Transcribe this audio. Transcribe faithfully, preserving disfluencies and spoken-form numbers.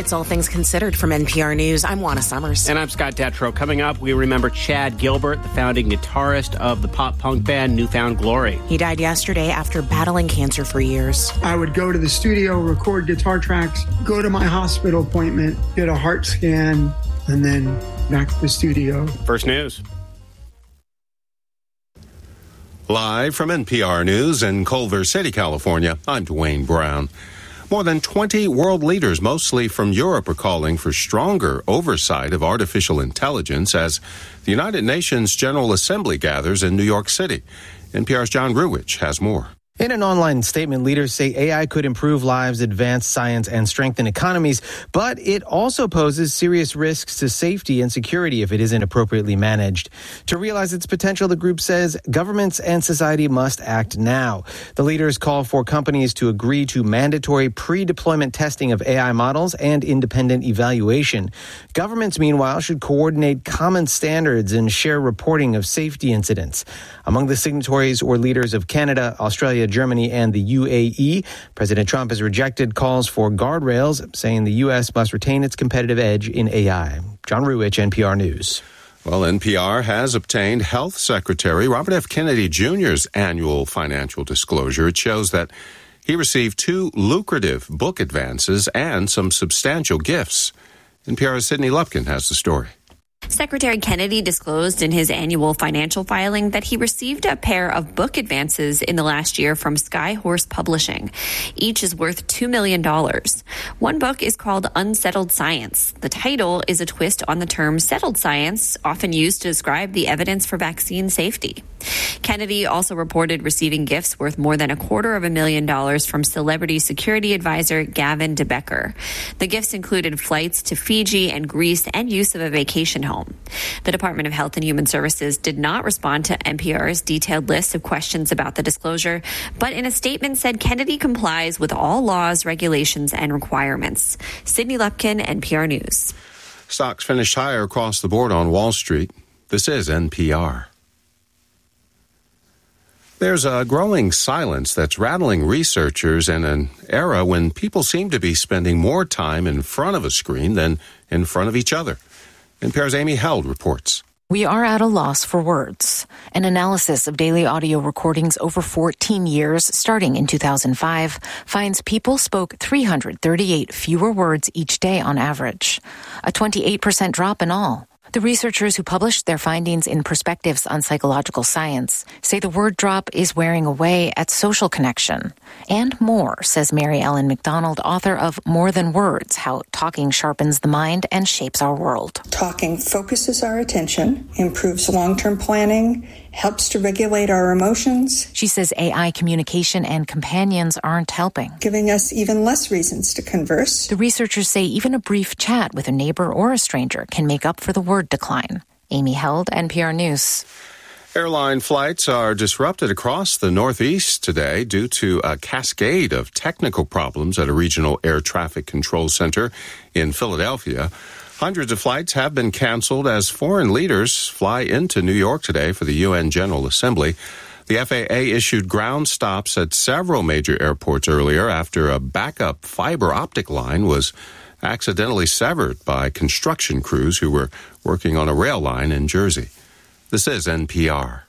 It's All Things Considered from N P R News. I'm Juana Summers. And I'm Scott Detrow. Coming up, we remember Chad Gilbert, the founding guitarist of the pop-punk band New Found Glory. He died yesterday after battling cancer for years. I would go to the studio, record guitar tracks, go to my hospital appointment, get a heart scan, and then back to the studio. First News. Live from N P R News in Culver City, California, I'm Dwayne Brown. More than twenty world leaders, mostly from Europe, are calling for stronger oversight of artificial intelligence as the United Nations General Assembly gathers in New York City. N P R's John Ruwitch has more. In an online statement, leaders say A I could improve lives, advance science, and strengthen economies, but it also poses serious risks to safety and security if it isn't appropriately managed. To realize its potential, the group says governments and society must act now. The leaders call for companies to agree to mandatory pre-deployment testing of A I models and independent evaluation. Governments, meanwhile, should coordinate common standards and share reporting of safety incidents. Among the signatories were leaders of Canada, Australia, Germany, and the U A E. President Trump has rejected calls for guardrails, saying the U S must retain its competitive edge in A I. John Ruwitch, N P R News. Well, N P R has obtained Health Secretary Robert F. Kennedy Junior's annual financial disclosure. It shows that he received two lucrative book advances and some substantial gifts. N P R's Sydney Lupkin has the story. Secretary Kennedy disclosed in his annual financial filing that he received a pair of book advances in the last year from Skyhorse Publishing. Each is worth two million dollars. One book is called Unsettled Science. The title is a twist on the term settled science, often used to describe the evidence for vaccine safety. Kennedy also reported receiving gifts worth more than a quarter of a million dollars from celebrity security advisor Gavin DeBecker. The gifts included flights to Fiji and Greece and use of a vacation home. The Department of Health and Human Services did not respond to N P R's detailed list of questions about the disclosure, but in a statement said Kennedy complies with all laws, regulations, and requirements. Sydney Lupkin, N P R News. Stocks finished higher across the board on Wall Street. This is N P R. There's a growing silence that's rattling researchers in an era when people seem to be spending more time in front of a screen than in front of each other. N P R's Amy Held reports. We are at a loss for words. An analysis of daily audio recordings over fourteen years, starting in two thousand five, finds people spoke three hundred thirty-eight fewer words each day on average, a twenty-eight percent drop in all. The researchers who published their findings in Perspectives on Psychological Science say the word drop is wearing away at social connection. And more, says Mary Ellen McDonald, author of More Than Words, How Talking Sharpens the Mind and Shapes Our World. Talking focuses our attention, improves long-term planning, helps to regulate our emotions. She says A I communication and companions aren't helping, giving us even less reasons to converse. The researchers say even a brief chat with a neighbor or a stranger can make up for the word decline. Amy Held, N P R News. Airline flights are disrupted across the Northeast today due to a cascade of technical problems at a regional air traffic control center in Philadelphia. Hundreds of flights have been canceled as foreign leaders fly into New York today for the U N General Assembly. The F A A issued ground stops at several major airports earlier after a backup fiber optic line was accidentally severed by construction crews who were working on a rail line in Jersey. This is N P R.